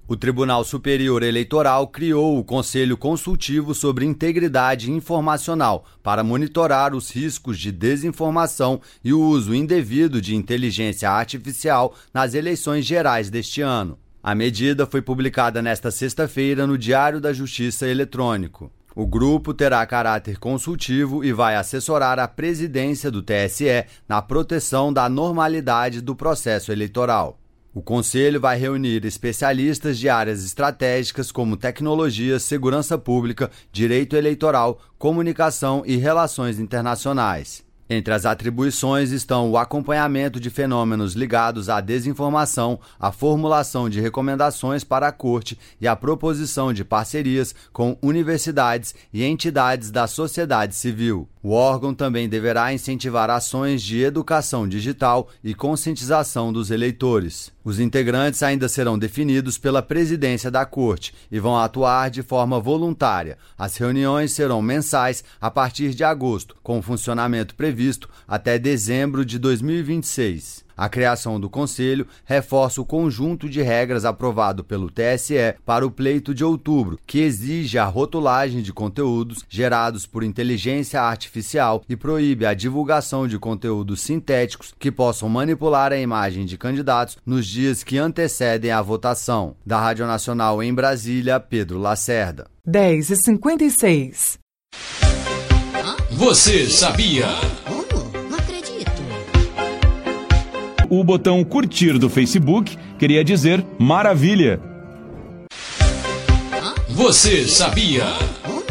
O Tribunal Superior Eleitoral criou o Conselho Consultivo sobre Integridade Informacional para monitorar os riscos de desinformação e o uso indevido de inteligência artificial nas eleições gerais deste ano. A medida foi publicada nesta sexta-feira no Diário da Justiça Eletrônico. O grupo terá caráter consultivo e vai assessorar a presidência do TSE na proteção da normalidade do processo eleitoral. O Conselho vai reunir especialistas de áreas estratégicas como tecnologia, segurança pública, direito eleitoral, comunicação e relações internacionais. Entre as atribuições estão o acompanhamento de fenômenos ligados à desinformação, a formulação de recomendações para a Corte e a proposição de parcerias com universidades e entidades da sociedade civil. O órgão também deverá incentivar ações de educação digital e conscientização dos eleitores. Os integrantes ainda serão definidos pela presidência da Corte e vão atuar de forma voluntária. As reuniões serão mensais a partir de agosto, com funcionamento previsto até dezembro de 2026. A criação do Conselho reforça o conjunto de regras aprovado pelo TSE para o pleito de outubro, que exige a rotulagem de conteúdos gerados por inteligência artificial e proíbe a divulgação de conteúdos sintéticos que possam manipular a imagem de candidatos nos dias que antecedem a votação. Da Rádio Nacional em Brasília, Pedro Lacerda. 10h56. Você sabia? O botão curtir do Facebook queria dizer maravilha. Você sabia?